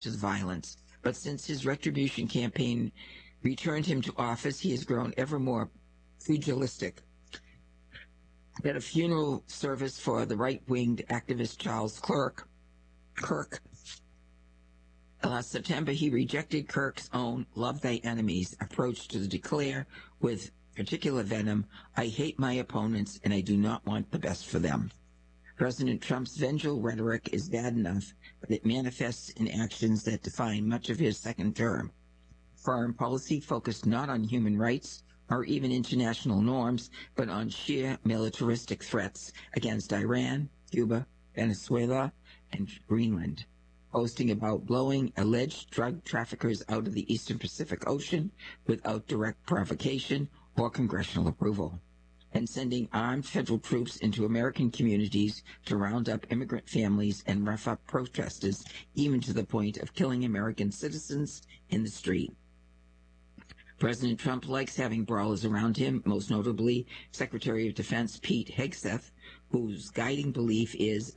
to the violence. But since his retribution campaign returned him to office, he has grown ever more pugilistic. At a funeral service for the right-winged activist Charles Kirk, last September, he rejected Kirk's own "love thy enemies" approach to declare with particular venom, "I hate my opponents and I do not want the best for them." President Trump's vengeful rhetoric is bad enough, but it manifests in actions that define much of his second term. Foreign policy focused not on human rights or even international norms, but on sheer militaristic threats against Iran, Cuba, Venezuela, and Greenland, boasting about blowing alleged drug traffickers out of the Eastern Pacific Ocean without direct provocation or congressional approval, and sending armed federal troops into American communities to round up immigrant families and rough up protesters, even to the point of killing American citizens in the street. President Trump likes having brawlers around him, most notably Secretary of Defense Pete Hegseth, whose guiding belief is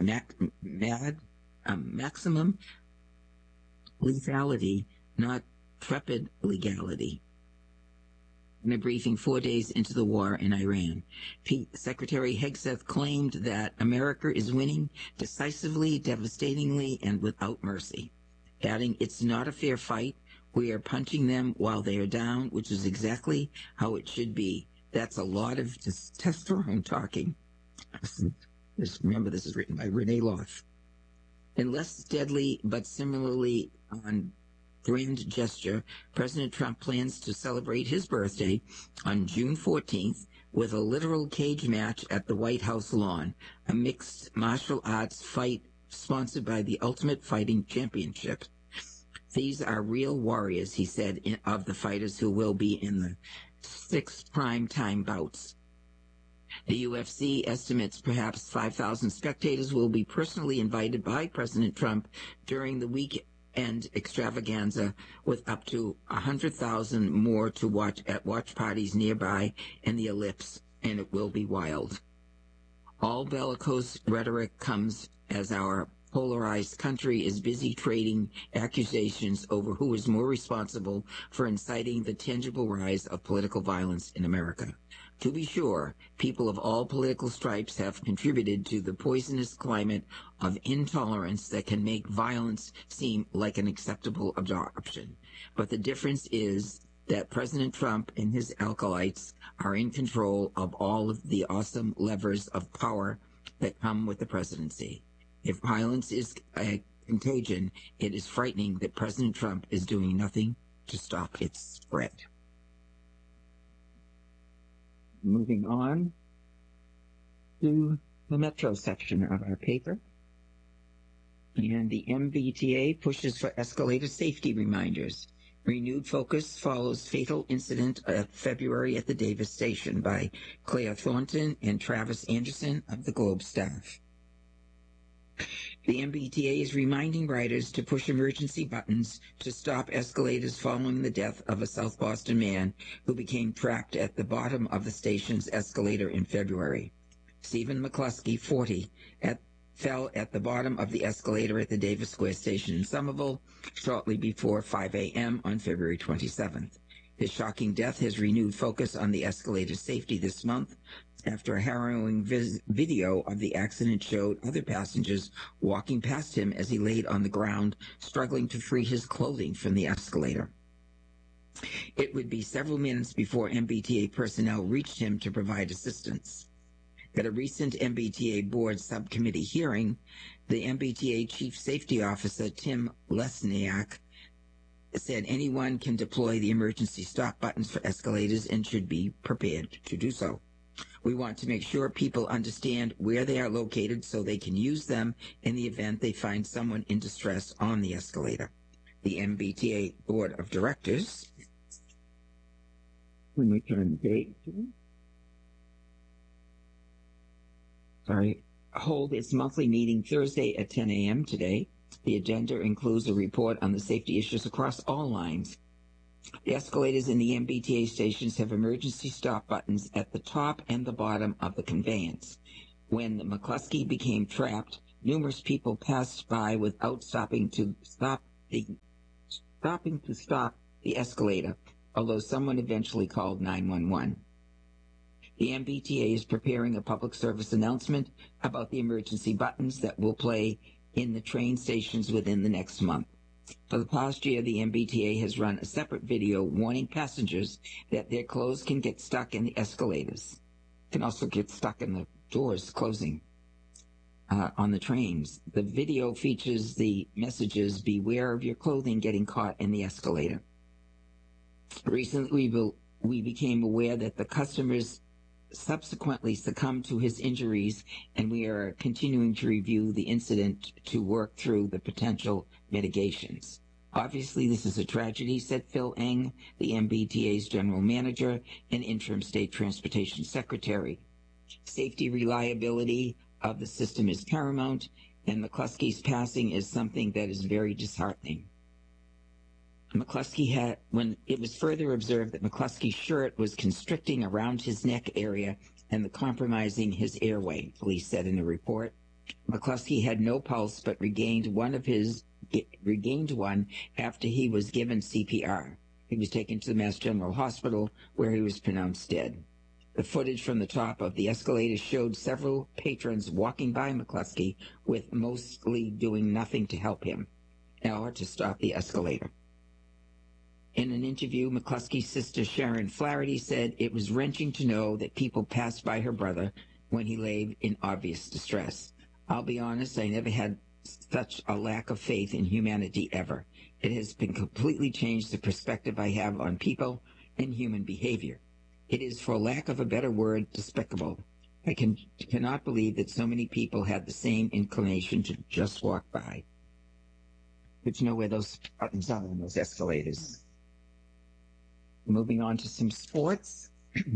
maximum lethality, not trepid legality. In a briefing 4 days into the war in Iran, Secretary Hegseth claimed that America is winning decisively, devastatingly, and without mercy, adding, "It's not a fair fight. We are punching them while they are down, which is exactly how it should be." That's a lot of testosterone talking. Remember, this is written by Renee Loth. In less deadly but similarly on grand gesture, President Trump plans to celebrate his birthday on June 14th with a literal cage match at the White House lawn, a mixed martial arts fight sponsored by the Ultimate Fighting Championship. "These are real warriors," he said, of the fighters who will be in the 6 prime-time bouts. The UFC estimates perhaps 5,000 spectators will be personally invited by President Trump during the weekend extravaganza, with up to 100,000 more to watch at watch parties nearby in the Ellipse, and it will be wild. All bellicose rhetoric comes as our polarized country is busy trading accusations over who is more responsible for inciting the tangible rise of political violence in America. To be sure, people of all political stripes have contributed to the poisonous climate of intolerance that can make violence seem like an acceptable option. But the difference is that President Trump and his acolytes are in control of all of the awesome levers of power that come with the presidency. If violence is a contagion, it is frightening that President Trump is doing nothing to stop its spread. Moving on to the Metro section of our paper. And the MBTA pushes for escalator safety reminders. Renewed focus follows fatal incident of February at the Davis station by Claire Thornton and Travis Anderson of the Globe staff. The MBTA is reminding riders to push emergency buttons to stop escalators following the death of a South Boston man who became trapped at the bottom of the station's escalator in February. Stephen McCluskey, 40, fell at the bottom of the escalator at the Davis Square station in Somerville shortly before 5 a.m. on February 27th. His shocking death has renewed focus on the escalator safety this month, after a harrowing video of the accident showed other passengers walking past him as he laid on the ground, struggling to free his clothing from the escalator. It would be several minutes before MBTA personnel reached him to provide assistance. At a recent MBTA board subcommittee hearing, the MBTA Chief Safety Officer, Tim Lesniak, said anyone can deploy the emergency stop buttons for escalators and should be prepared to do so. "We want to make sure people understand where they are located so they can use them in the event they find someone in distress on the escalator." The MBTA Board of Directors, when we turn the date, hold its monthly meeting Thursday at 10 a.m. today. The agenda includes a report on the safety issues across all lines. The escalators in the MBTA stations have emergency stop buttons at the top and the bottom of the conveyance. When McCluskey became trapped, numerous people passed by without stopping to stop stopping to stop the escalator, although someone eventually called 911. The MBTA is preparing a public service announcement about the emergency buttons that will play in the train stations within the next month. For the past year, the MBTA has run a separate video warning passengers that their clothes can get stuck in the escalators. Can also get stuck in the doors closing on the trains. The video features the messages, "Beware of your clothing getting caught in the escalator." Recently, we became aware that the customers subsequently succumbed to his injuries, and we are continuing to review the incident to work through the potential mitigations. Obviously, this is a tragedy, said Phil Eng, the MBTA's general manager and interim state transportation secretary. Safety reliability of the system is paramount, and McCluskey's passing is something that is very disheartening. McCluskey had, when it was further observed that McCluskey's shirt was constricting around his neck area and compromising his airway, police said in a report. McCluskey had no pulse but regained one after he was given CPR. He was taken to the Mass General Hospital, where he was pronounced dead. The footage from the top of the escalator showed several patrons walking by McCluskey, with mostly doing nothing to help him or to stop the escalator. In an interview, McCluskey's sister Sharon Flaherty said it was wrenching to know that people passed by her brother when he lay in obvious distress. "I'll be honest, I never had such a lack of faith in humanity ever. It has been completely changed the perspective I have on people and human behavior. It is, for lack of a better word, despicable. I cannot believe that so many people had the same inclination to just walk by." But you know where those buttons are on those escalators. Moving on to some sports.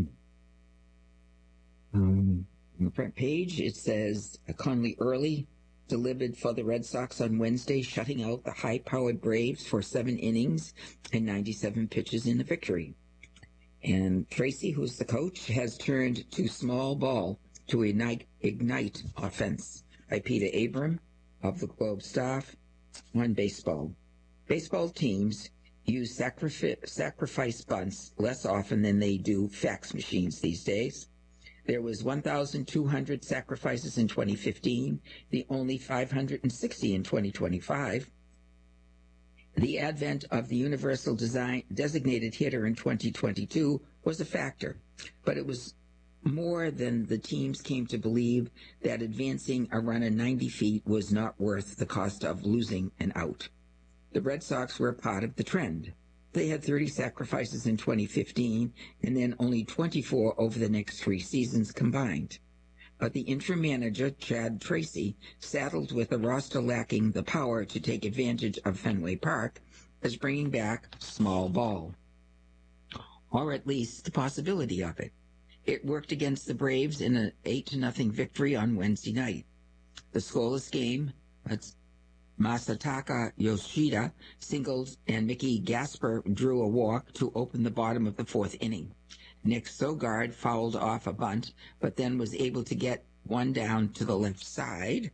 On the front page, it says Conley Early delivered for the Red Sox on Wednesday, shutting out the high-powered Braves for 7 innings and 97 pitches in the victory. And Tracy, who's the coach, has turned to small ball to ignite offense by Peter Abram of the Globe staff on baseball. Baseball teams use sacrifice bunts less often than they do fax machines these days. There was 1,200 sacrifices in 2015, the only 560 in 2025. The advent of the universal designated hitter in 2022 was a factor, but it was more than the teams came to believe that advancing a runner 90 feet was not worth the cost of losing an out. The Red Sox were a part of the trend. They had 30 sacrifices in 2015 and then only 24 over the next 3 seasons combined. But the interim manager, Chad Tracy, saddled with a roster lacking the power to take advantage of Fenway Park, is bringing back small ball, or at least the possibility of it. It worked against the Braves in an 8-0 victory on Wednesday night. The scoreless game, Masataka Yoshida singled and Mickey Gasper drew a walk to open the bottom of the 4th inning. Nick Sogard fouled off a bunt, but then was able to get one down to the left side.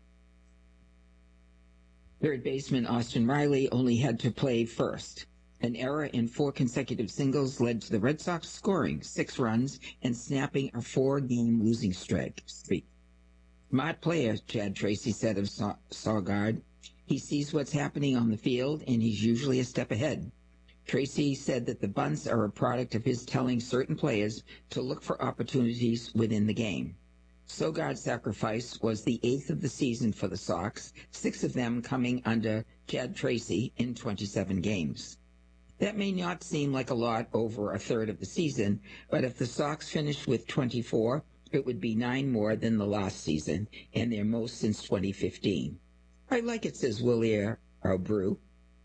Third baseman Austin Riley only had to play first. An error in 4 consecutive singles led to the Red Sox scoring 6 runs and snapping a 4-game losing streak. Smart player, Chad Tracy said of Sogard. He sees what's happening on the field, and he's usually a step ahead. Tracy said that the bunts are a product of his telling certain players to look for opportunities within the game. Sogard's sacrifice was the 8th of the season for the Sox, 6 of them coming under Chad Tracy in 27 games. That may not seem like a lot over a third of the season, but if the Sox finished with 24, it would be 9 more than the last season, and their most since 2015. I like it, says Weiler Abreu,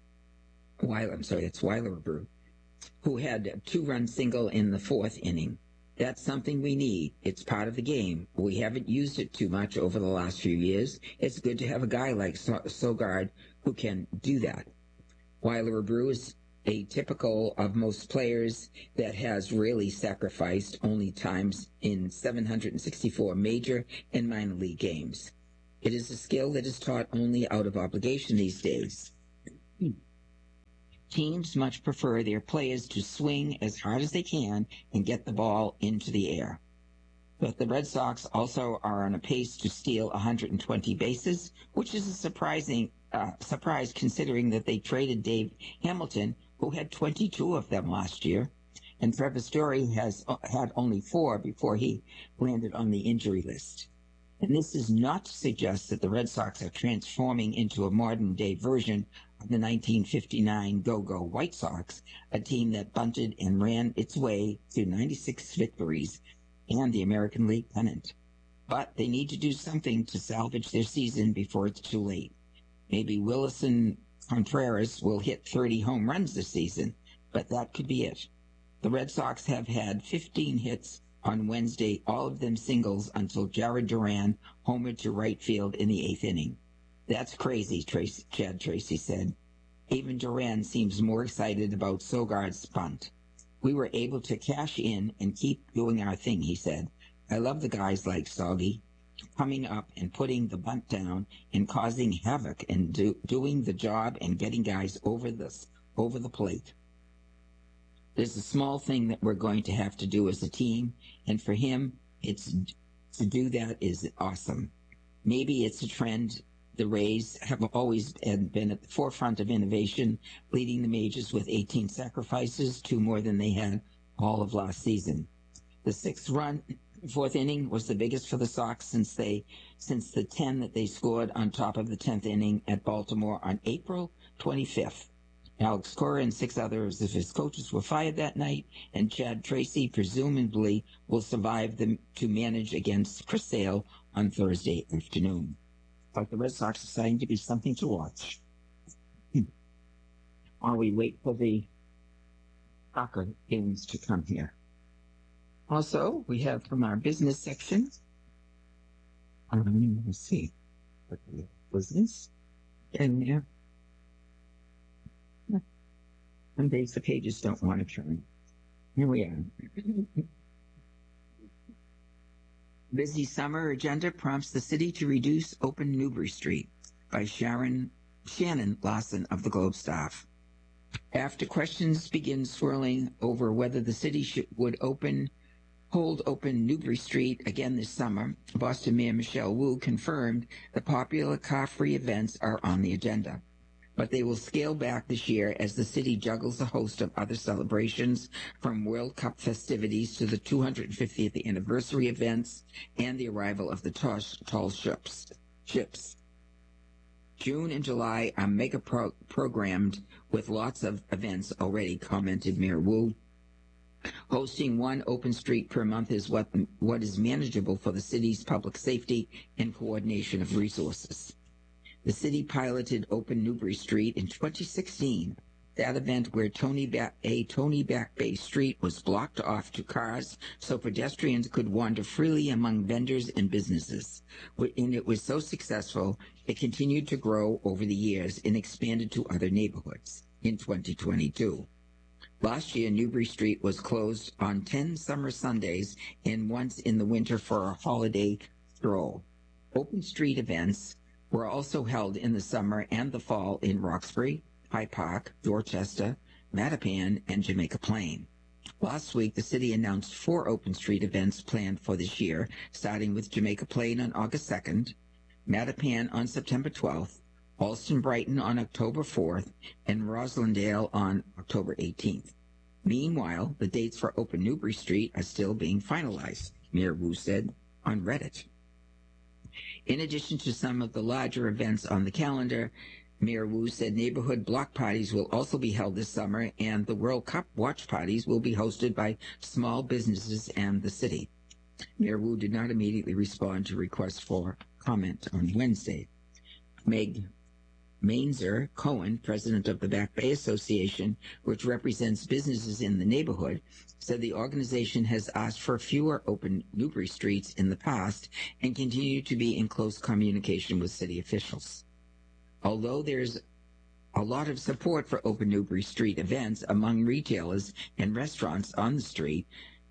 who had a 2-run single in the 4th inning. That's something we need. It's part of the game. We haven't used it too much over the last few years. It's good to have a guy like Sogard who can do that. Weiler Abreu is atypical of most players that has really sacrificed only times in 764 major and minor league games. It is a skill that is taught only out of obligation these days. Teams much prefer their players to swing as hard as they can and get the ball into the air. But the Red Sox also are on a pace to steal 120 bases, which is a surprise considering that they traded Dave Hamilton, who had 22 of them last year, and Trevor Story has had only 4 before he landed on the injury list. And this is not to suggest that the Red Sox are transforming into a modern-day version of the 1959 Go-Go White Sox, a team that bunted and ran its way to 96 victories and the American League pennant. But they need to do something to salvage their season before it's too late. Maybe Willson Contreras will hit 30 home runs this season, but that could be it. The Red Sox have had 15 hits on Wednesday, all of them singles, until Jared Duran homered to right field in the 8th inning. That's crazy, Chad Tracy said. Even Duran seems more excited about Sogard's bunt. We were able to cash in and keep doing our thing, he said. I love the guys like Soggy coming up and putting the bunt down and causing havoc and doing the job and getting guys over the plate. There's a small thing that we're going to have to do as a team, and for him, to do that is awesome. Maybe it's a trend. The Rays have always been at the forefront of innovation, leading the majors with 18 sacrifices, 2 more than they had all of last season. The 6-run 4th inning was the biggest for the Sox since the 10 that they scored on top of the 10th inning at Baltimore on April 25th. Alex Cora and 6 others of his coaches were fired that night, and Chad Tracy presumably will survive them to manage against Chris Sale on Thursday afternoon. But the Red Sox are starting to be something to watch. While we wait for the soccer games to come here. Also, we have from our business section, let's see, what was this? And there. Some days the pages don't want to turn. Here we are. Busy summer agenda prompts the city to reduce open Newbury Street by Shannon Lawson of the Globe Staff. After questions begin swirling over whether the city would hold open Newbury Street again this summer, Boston Mayor Michelle Wu confirmed the popular car-free events are on the agenda. But they will scale back this year as the city juggles a host of other celebrations, from World Cup festivities to the 250th anniversary events and the arrival of the tall ships. June and July are mega programmed with lots of events already, commented Mayor Wu. Hosting one open street per month is what is manageable for the city's public safety and coordination of resources. The city piloted Open Newbury Street in 2016, that event where Tony Back Bay Street was blocked off to cars so pedestrians could wander freely among vendors and businesses. And it was so successful, it continued to grow over the years and expanded to other neighborhoods in 2022. Last year, Newbury Street was closed on 10 summer Sundays and once in the winter for a holiday stroll. Open street events were also held in the summer and the fall in Roxbury, High Park, Dorchester, Mattapan, and Jamaica Plain. Last week, the city announced 4 open street events planned for this year, starting with Jamaica Plain on August 2nd, Mattapan on September 12th, Alston Brighton on October 4th, and Roslindale on October 18th. Meanwhile, the dates for Open Newbury Street are still being finalized, Mayor Wu said on Reddit. In addition to some of the larger events on the calendar, Mayor Wu said neighborhood block parties will also be held this summer, and the World Cup watch parties will be hosted by small businesses and the city. Mayor Wu did not immediately respond to requests for comment on Wednesday. Meg Mainzer Cohen, president of the Back Bay Association, which represents businesses in the neighborhood, said the organization has asked for fewer open Newbury streets in the past and continued to be in close communication with city officials. Although there's a lot of support for open Newbury Street events among retailers and restaurants on the street,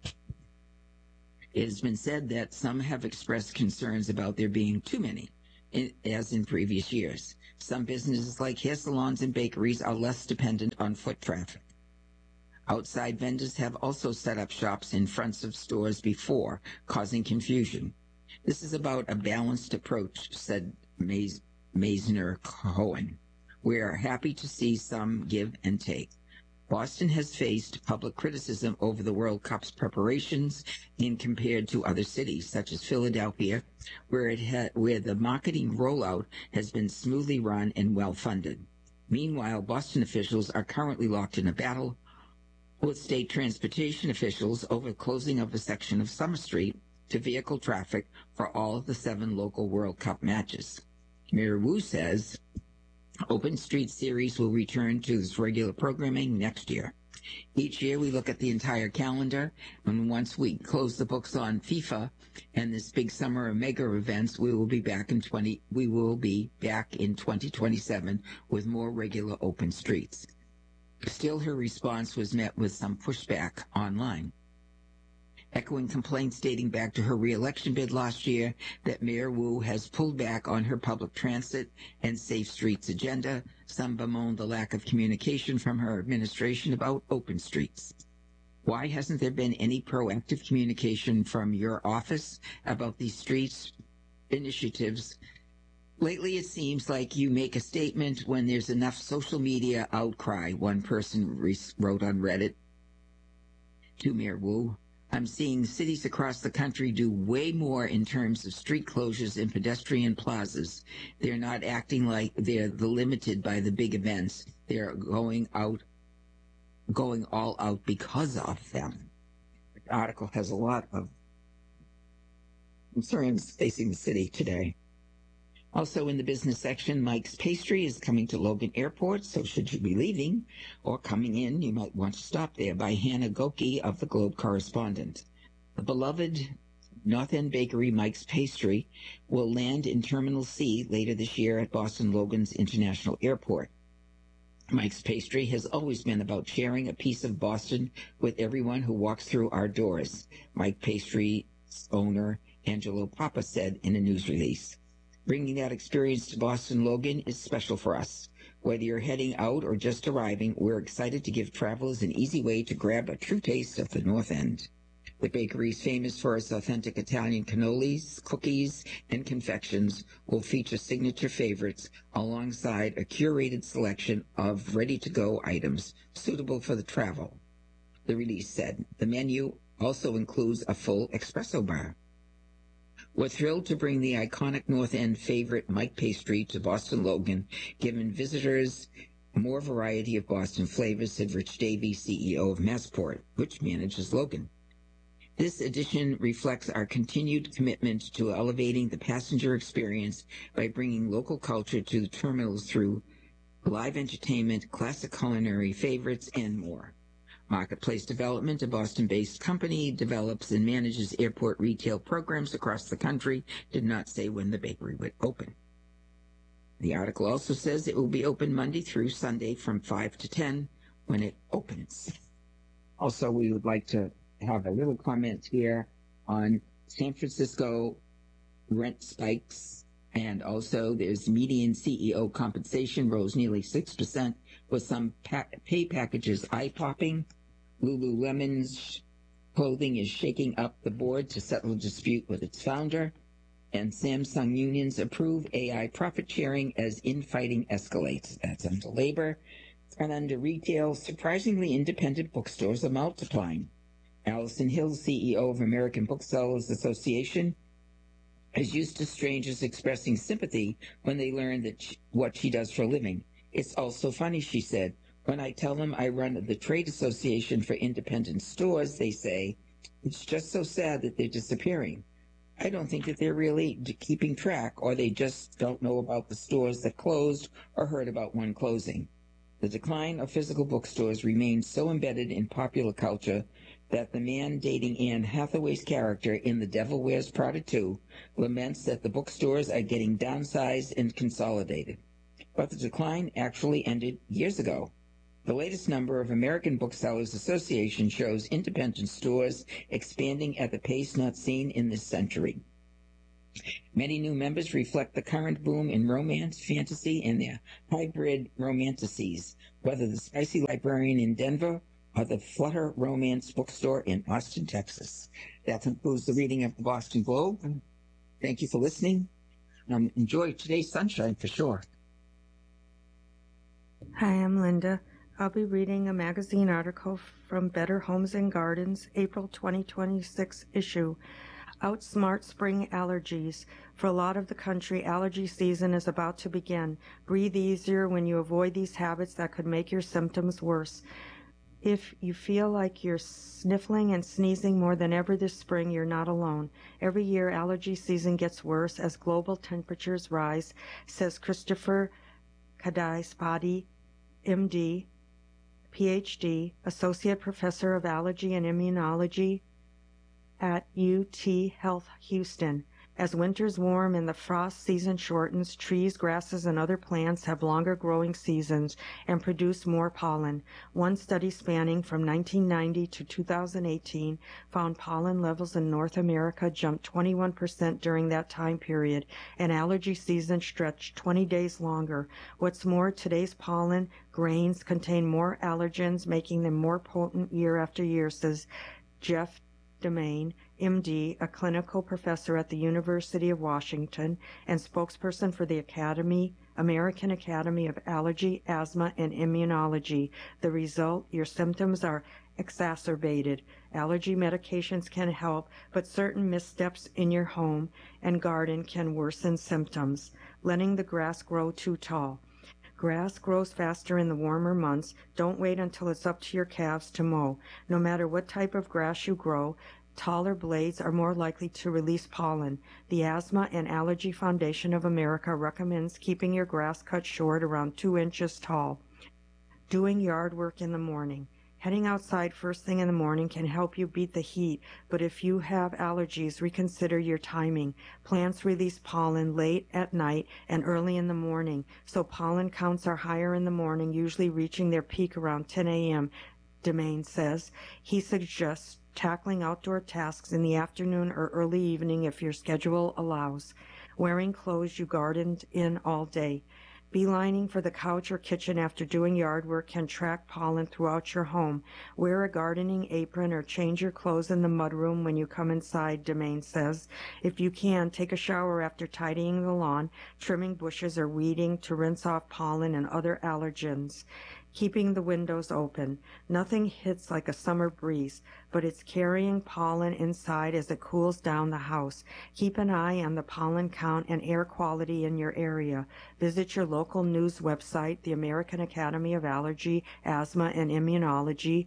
it has been said that some have expressed concerns about there being too many, as in previous years. Some businesses like hair salons and bakeries are less dependent on foot traffic. Outside vendors have also set up shops in fronts of stores before, causing confusion. This is about a balanced approach, said Maisner Cohen. We are happy to see some give and take. Boston has faced public criticism over the World Cup's preparations and compared to other cities, such as Philadelphia, where the marketing rollout has been smoothly run and well-funded. Meanwhile, Boston officials are currently locked in a battle with state transportation officials over closing of a section of Summer Street to vehicle traffic for all of the 7 local World Cup matches. Mayor Wu says Open Street Series will return to its regular programming next year. Each year we look at the entire calendar, and once we close the books on FIFA and this big summer of mega events, we will be back in 2027 with more regular open streets. Still, her response was met with some pushback online, echoing complaints dating back to her re-election bid last year that Mayor Wu has pulled back on her public transit and safe streets agenda. Some bemoaned the lack of communication from her administration about open streets. Why hasn't there been any proactive communication from your office about these streets initiatives? Lately, it seems like you make a statement when there's enough social media outcry, one person wrote on Reddit to Mayor Wu. I'm seeing cities across the country do way more in terms of street closures and pedestrian plazas. They're not acting like they're limited by the big events. They're going all out because of them. The article has a lot of concerns facing the city today. Also in the business section, Mike's Pastry is coming to Logan Airport, so should you be leaving or coming in, you might want to stop there, by Hannah Goki of the Globe Correspondent. The beloved North End Bakery Mike's Pastry will land in Terminal C later this year at Boston Logan's International Airport. Mike's Pastry has always been about sharing a piece of Boston with everyone who walks through our doors, Mike Pastry's owner Angelo Papa said in a news release. Bringing that experience to Boston Logan is special for us. Whether you're heading out or just arriving, we're excited to give travelers an easy way to grab a true taste of the North End. The bakery is famous for its authentic Italian cannolis, cookies, and confections, will feature signature favorites alongside a curated selection of ready-to-go items suitable for the travel. The release said the menu also includes a full espresso bar. We're thrilled to bring the iconic North End favorite Mike Pastry to Boston Logan, giving visitors more variety of Boston flavors, said Rich Davey, CEO of Massport, which manages Logan. This addition reflects our continued commitment to elevating the passenger experience by bringing local culture to the terminals through live entertainment, classic culinary favorites, and more. Marketplace Development, a Boston-based company, develops and manages airport retail programs across the country, did not say when the bakery would open. The article also says it will be open Monday through Sunday from 5 to 10 when it opens. Also, we would like to have a little comment here on San Francisco rent spikes, and also there's median CEO compensation rose nearly 6%, with some pay packages eye-popping. Lululemon's clothing is shaking up the board to settle a dispute with its founder, and Samsung unions approve AI profit sharing as infighting escalates. That's under labor. And under retail, surprisingly independent bookstores are multiplying. Allison Hill, CEO of American Booksellers Association, is used to strangers expressing sympathy when they learn what she does for a living. It's also funny, she said. When I tell them I run the Trade Association for Independent Stores, they say, it's just so sad that they're disappearing. I don't think that they're really keeping track, or they just don't know about the stores that closed or heard about one closing. The decline of physical bookstores remains so embedded in popular culture that the man dating Anne Hathaway's character in The Devil Wears Prada 2 laments that the bookstores are getting downsized and consolidated. But the decline actually ended years ago. The latest number of American Booksellers Association shows independent stores expanding at the pace not seen in this century. Many new members reflect the current boom in romance, fantasy, and their hybrid romanticises, whether the Spicy Librarian in Denver or the Flutter Romance Bookstore in Austin, Texas. That concludes the reading of the Boston Globe. Thank you for listening. Enjoy today's sunshine for sure. Hi, I'm Linda. I'll be reading a magazine article from Better Homes and Gardens, April 2026 issue. Outsmart spring allergies. For a lot of the country, allergy season is about to begin. Breathe easier when you avoid these habits that could make your symptoms worse. If you feel like you're sniffling and sneezing more than ever this spring, you're not alone. Every year, allergy season gets worse as global temperatures rise, says Christopher Kadai-Spadi, MD, PhD, Associate Professor of Allergy and Immunology at UT Health Houston. As winters warm and the frost season shortens, trees, grasses, and other plants have longer growing seasons and produce more pollen. One study spanning from 1990 to 2018 found pollen levels in North America jumped 21% during that time period, and allergy season stretched 20 days longer. What's more, today's pollen grains contain more allergens, making them more potent year after year, says Jeff Demain, MD, a clinical professor at the University of Washington and spokesperson for the American Academy of Allergy, Asthma, and Immunology. The result, your symptoms are exacerbated. Allergy medications can help, but certain missteps in your home and garden can worsen symptoms. Letting the grass grow too tall. Grass grows faster in the warmer months. Don't wait until it's up to your calves to mow. No matter what type of grass you grow, taller blades are more likely to release pollen. The Asthma and Allergy Foundation of America recommends keeping your grass cut short around 2 inches tall. Doing yard work in the morning. Heading outside first thing in the morning can help you beat the heat, but if you have allergies, reconsider your timing. Plants release pollen late at night and early in the morning, so pollen counts are higher in the morning, usually reaching their peak around 10 a.m., Demain says. He suggests tackling outdoor tasks in the afternoon or early evening if your schedule allows. Wearing clothes you gardened in all day. Beelining for the couch or kitchen after doing yard work can track pollen throughout your home. Wear a gardening apron or change your clothes in the mudroom when you come inside, Demain says. If you can, take a shower after tidying the lawn, trimming bushes, or weeding to rinse off pollen and other allergens. Keeping the windows open. Nothing hits like a summer breeze, but it's carrying pollen inside as it cools down the house. Keep an eye on the pollen count and air quality in your area. Visit your local news website, the American Academy of Allergy, Asthma, and Immunology,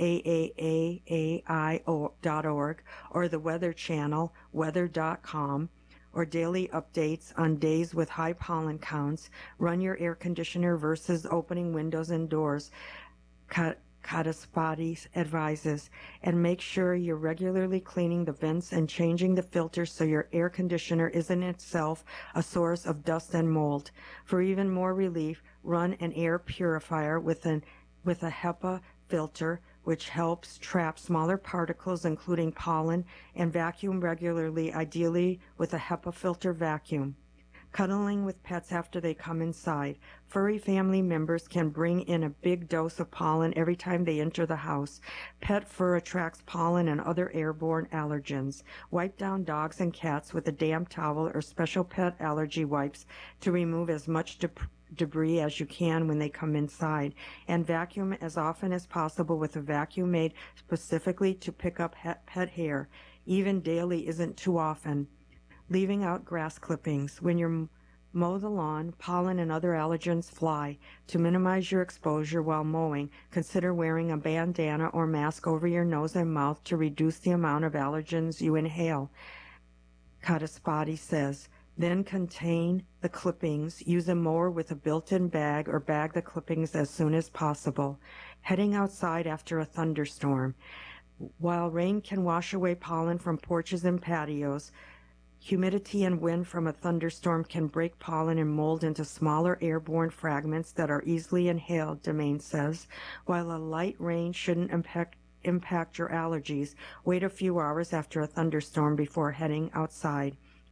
AAAAI.org, or the Weather Channel, weather.com, or daily updates on days with high pollen counts. Run your air conditioner versus opening windows and doors, Kadai-Spadi advises, and make sure you're regularly cleaning the vents and changing the filters so your air conditioner isn't itself a source of dust and mold. For even more relief, run an air purifier with a HEPA filter, which helps trap smaller particles, including pollen, and vacuum regularly, ideally with a HEPA filter vacuum. Cuddling with pets after they come inside. Furry family members can bring in a big dose of pollen every time they enter the house. Pet fur attracts pollen and other airborne allergens. Wipe down dogs and cats with a damp towel or special pet allergy wipes to remove as much debris as you can when they come inside, and vacuum as often as possible with a vacuum made specifically to pick up pet hair. Even daily isn't too often. Leaving out grass clippings. When you mow the lawn, pollen and other allergens fly. To minimize your exposure while mowing, consider wearing a bandana or mask over your nose and mouth to reduce the amount of allergens you inhale, Kadai-Spadi says. Then contain the clippings. Use a mower with a built-in bag or bag the clippings as soon as possible. Heading outside after a thunderstorm. While rain can wash away pollen from porches and patios, humidity and wind from a thunderstorm can break pollen and mold into smaller airborne fragments that are easily inhaled, Demain says. While a light rain shouldn't impact your allergies, wait a few hours after a thunderstorm before heading outside.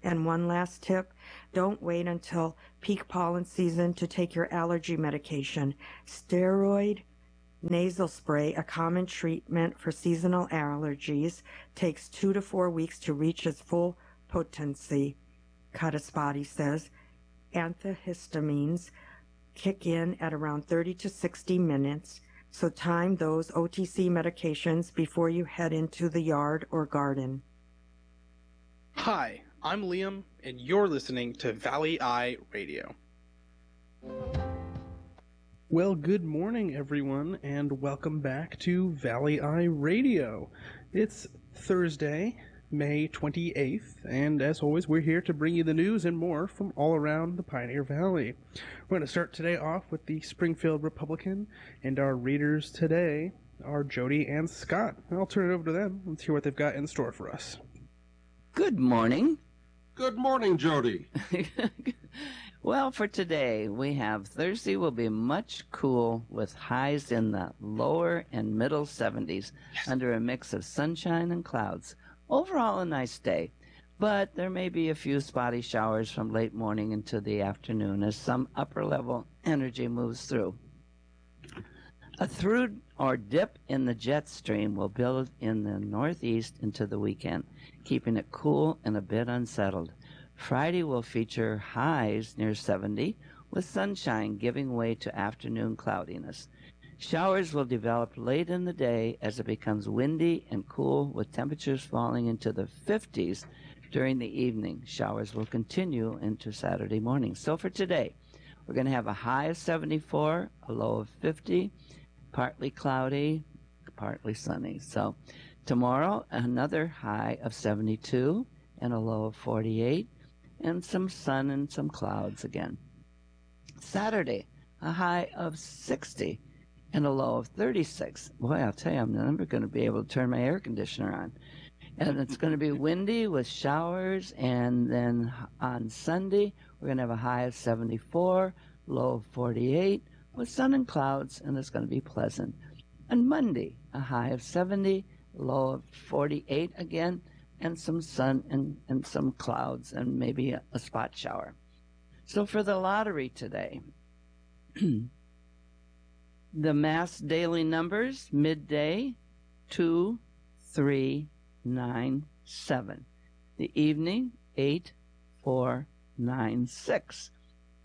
And one last tip, don't wait until peak pollen season to take your allergy medication. Steroid nasal spray, a common treatment for seasonal allergies, takes 2 to 4 weeks to reach its full potency, Kataspati says. Antihistamines kick in at around 30 to 60 minutes, so time those OTC medications before you head into the yard or garden. Hi, I'm Liam, and you're listening to Valley Eye Radio. Well, good morning, everyone, and welcome back to Valley Eye Radio. It's Thursday, May 28th, and as always, we're here to bring you the news and more from all around the Pioneer Valley. We're going to start today off with the Springfield Republican, and our readers today are Jody and Scott. I'll turn it over to them. Let's hear what they've got in store for us. Good morning. Good morning, Jody. Well, for today, we have Thursday will be much cool with highs in the lower and middle 70s under a mix of sunshine and clouds. Overall, a nice day, but there may be a few spotty showers from late morning into the afternoon as some upper-level energy moves through. A through or dip in the jet stream will build in the northeast into the weekend, keeping it cool and a bit unsettled. Friday will feature highs near 70, with sunshine giving way to afternoon cloudiness. Showers will develop late in the day as it becomes windy and cool, with temperatures falling into the 50s during the evening. Showers will continue into Saturday morning. So for today, we're going to have a high of 74, a low of 50, partly cloudy, partly sunny. So tomorrow, another high of 72 and a low of 48. And some sun and some clouds again. Saturday, a high of 60 and a low of 36. Boy, I'll tell you, I'm never going to be able to turn my air conditioner on. And it's going to be windy with showers. And then on Sunday, we're going to have a high of 74, low of 48, with sun and clouds, and it's going to be pleasant. On Monday, a high of 70, low of 48 again, and some sun and some clouds and maybe a spot shower. So for the lottery today, the mass daily numbers, midday, 2, 3, 9, 7. The evening, 8, 4, 9, 6.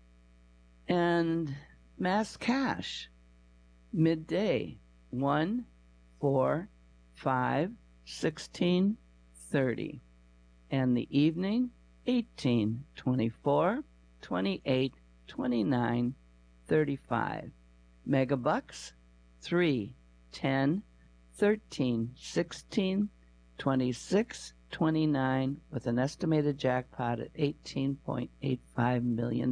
And mass cash, midday, 1, 4, 5, 16, 30, and the evening 18, 24, 28, 29, 35. Megabucks 3, 10, 13, 16, 26, 29, with an estimated jackpot at $18.85 million.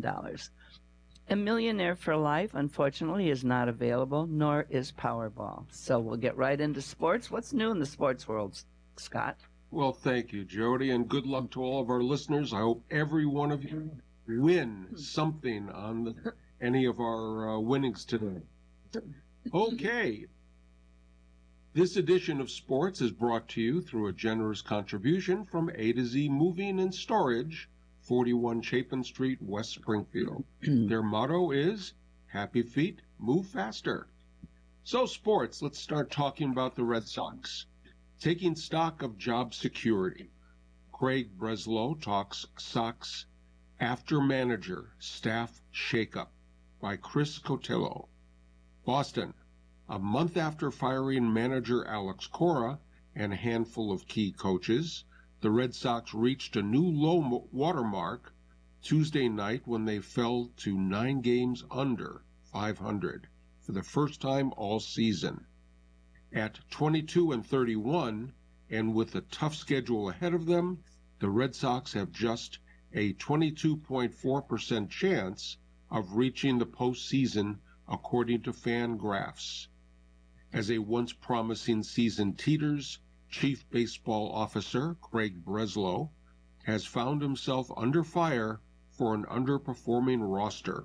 A Millionaire for Life, unfortunately, is not available, nor is Powerball. So we'll get right into sports. What's new in the sports world, Scott? Well, thank you, Jody, and good luck to all of our listeners. I hope every one of you win something on any of our winnings today. Okay. This edition of Sports is brought to you through a generous contribution from A to Z Moving and Storage, 41 Chapin Street, West Springfield. Their motto is, Happy Feet, Move Faster. So sports, let's start talking about the Red Sox. Taking stock of job security, Craig Breslow talks Sox after manager staff shakeup by Chris Cotillo. Boston, a month after firing manager Alex Cora and a handful of key coaches, the Red Sox reached a new low watermark Tuesday night when they fell to 9 games under 500 for the first time all season. At 22-31, and with a tough schedule ahead of them, the Red Sox have just a 22.4% chance of reaching the postseason, according to FanGraphs. As a once promising season teeters, Chief Baseball Officer Craig Breslow has found himself under fire for an underperforming roster.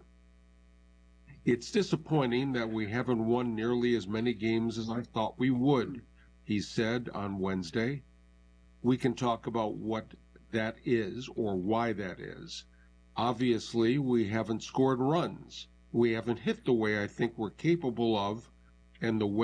It's disappointing that we haven't won nearly as many games as I thought we would, he said on Wednesday. We can talk about what that is or why that is. Obviously, we haven't scored runs. We haven't hit the way I think we're capable of and the way